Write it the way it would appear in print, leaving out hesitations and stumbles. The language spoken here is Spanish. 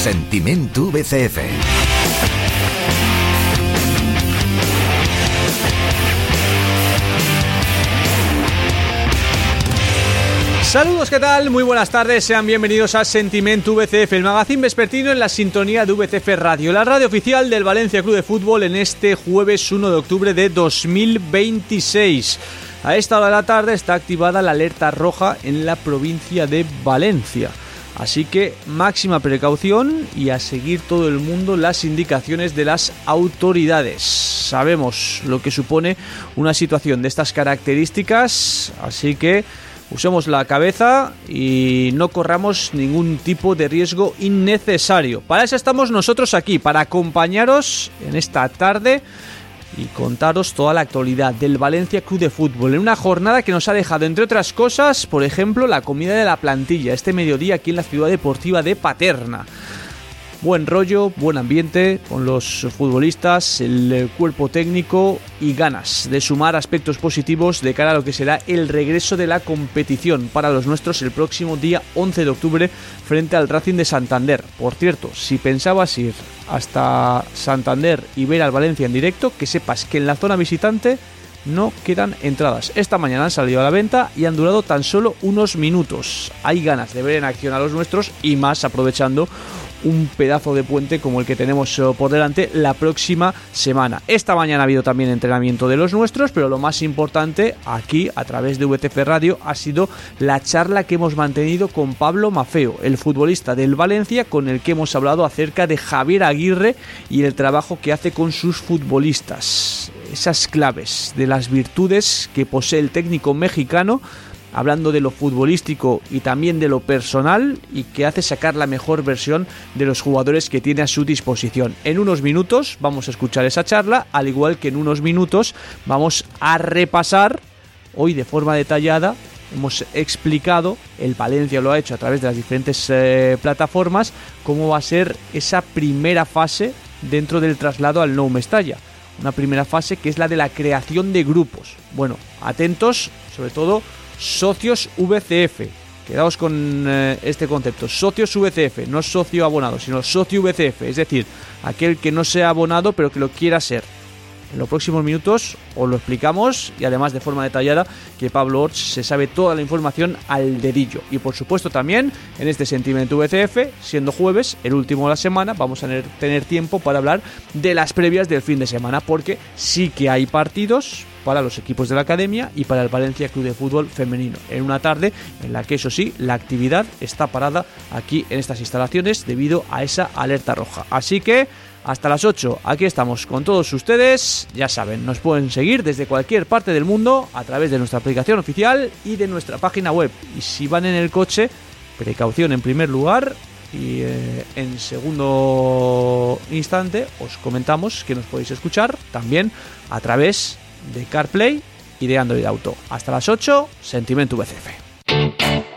Sentimiento VCF. Saludos, ¿qué tal? Muy buenas tardes, sean bienvenidos a Sentimiento VCF, el magazín vespertino en la sintonía de VCF Radio, la radio oficial del Valencia Club de Fútbol en este jueves 1 de octubre de 2026. A esta hora de la tarde está activada la alerta roja en la provincia de Valencia. Así que máxima precaución y a seguir todo el mundo las indicaciones de las autoridades. Sabemos lo que supone una situación de estas características, así que usemos la cabeza y no corramos ningún tipo de riesgo innecesario. Para eso estamos nosotros aquí, para acompañaros en esta tarde y contaros toda la actualidad del Valencia Club de Fútbol en una jornada que nos ha dejado, entre otras cosas, por ejemplo, la comida de la plantilla este mediodía aquí en la ciudad deportiva de Paterna. Buen rollo, buen ambiente con los futbolistas, el cuerpo técnico y ganas de sumar aspectos positivos de cara a lo que será el regreso de la competición para los nuestros el próximo día 11 de octubre frente al Racing de Santander. Por cierto, si pensabas ir hasta Santander y ver al Valencia en directo, que sepas que en la zona visitante no quedan entradas. Esta mañana han salido a la venta y han durado tan solo unos minutos. Hay ganas de ver en acción a los nuestros y más aprovechando un pedazo de puente como el que tenemos por delante la próxima semana. Esta mañana ha habido también entrenamiento de los nuestros, pero lo más importante aquí a través de VTF Radio ha sido la charla que hemos mantenido con Pablo Mafeo, el futbolista del Valencia, con el que hemos hablado acerca de Javier Aguirre y el trabajo que hace con sus futbolistas. Esas claves de las virtudes que posee el técnico mexicano, hablando de lo futbolístico y también de lo personal, y que hace sacar la mejor versión de los jugadores que tiene a su disposición. En unos minutos vamos a escuchar esa charla, al igual que en unos minutos vamos a repasar, hoy de forma detallada, hemos explicado, el Valencia lo ha hecho a través de las diferentes plataformas, cómo va a ser esa primera fase dentro del traslado al Nou Mestalla. Una primera fase que es la de la creación de grupos. Bueno, atentos, sobre todo socios VCF, quedaos con este concepto, socios VCF, no socio abonado, sino socio VCF, es decir, aquel que no sea abonado pero que lo quiera ser. En los próximos minutos os lo explicamos y además de forma detallada, que Pablo Orts se sabe toda la información al dedillo. Y por supuesto también en este Sentimiento VCF, siendo jueves, el último de la semana, vamos a tener tiempo para hablar de las previas del fin de semana, porque sí que hay partidos para los equipos de la academia y para el Valencia Club de Fútbol femenino, en una tarde en la que, eso sí, la actividad está parada aquí en estas instalaciones debido a esa alerta roja. Así que hasta las 8 aquí estamos con todos ustedes. Ya saben, nos pueden seguir desde cualquier parte del mundo a través de nuestra aplicación oficial y de nuestra página web. Y si van en el coche, precaución en primer lugar. Y en segundo instante os comentamos que nos podéis escuchar también a través de CarPlay y de Android Auto. Hasta las 8, Sentimiento VCF.